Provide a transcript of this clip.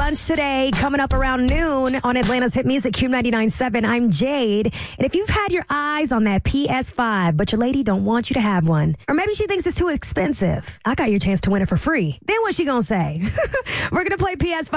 lunch today, coming up around noon on Atlanta's Hit Music, Q99.7. I'm Jade. And if you've had your eyes on that PS5, but your lady don't want you to have one, or maybe she thinks it's too expensive, I got your chance to win it for free. Then what's she gonna say? We're gonna play PS5